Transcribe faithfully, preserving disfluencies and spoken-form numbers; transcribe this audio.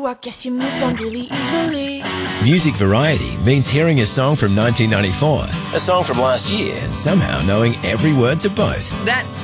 I guess you moved on really easily. Music variety means hearing a song from nineteen ninety-four, a song from last year, and somehow knowing every word to both. That's